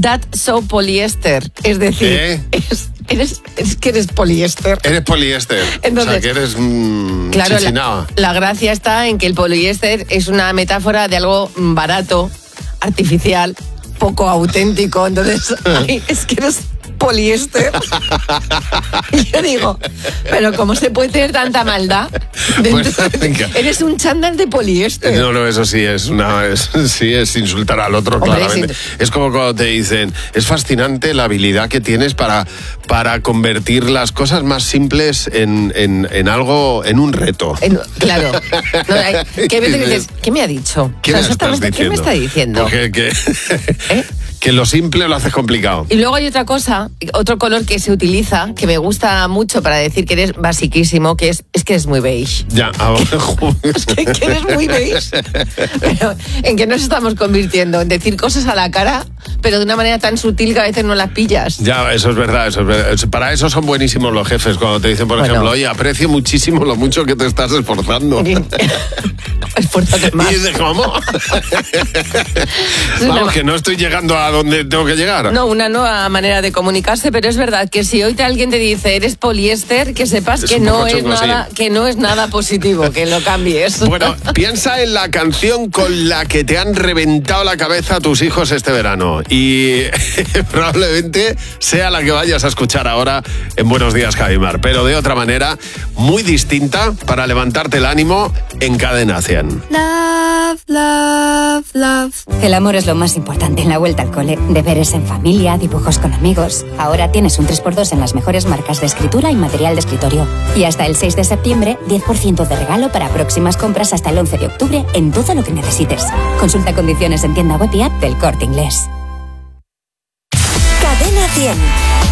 That's so poliéster. Es decir, es que eres poliéster. Eres poliéster. Entonces, o sea, que eres claro, chichinaba. La gracia está en que el poliéster es una metáfora de algo barato, artificial, poco auténtico. Entonces, ay, es que eres poliéster. Y yo digo, pero ¿cómo se puede tener tanta maldad? Eres un chándal de poliéster. No, eso sí es insultar al otro, hombre, claramente. Es como cuando te dicen, es fascinante la habilidad que tienes para convertir las cosas más simples en algo, en un reto. Claro. No, que dices, ¿qué me ha dicho? ¿Qué me está diciendo? Que lo simple lo haces complicado. Y luego hay otra cosa, otro color que se utiliza, que me gusta mucho para decir que eres basiquísimo, que es que eres muy beige. Ya, es que eres muy beige. Pero ¿en qué nos estamos convirtiendo? En decir cosas a la cara, pero de una manera tan sutil que a veces no las pillas. Ya, eso es verdad. Para eso son buenísimos los jefes, cuando te dicen, por ejemplo, oye, aprecio muchísimo lo mucho que te estás esforzando. Esfuérzate más. Y dices, ¿cómo? Vamos, que no estoy llegando a donde tengo que llegar. No, una nueva manera de comunicarse, pero es verdad que si hoy alguien te dice eres poliéster, que sepas que no es nada positivo, que lo cambies. Bueno, piensa en la canción con la que te han reventado la cabeza tus hijos este verano y probablemente sea la que vayas a escuchar ahora en Buenos Días, Javimar, pero de otra manera, muy distinta para levantarte el ánimo en Cadena 100. Love, love, love. El amor es lo más importante en la vuelta al cole. Deberes en familia, dibujos con amigos. Ahora tienes un 3x2 en las mejores marcas de escritura y material de escritorio. Y hasta el 6 de septiembre, 10% de regalo para próximas compras hasta el 11 de octubre en todo lo que necesites. Consulta condiciones en tienda web y app del Corte Inglés. Cadena 100.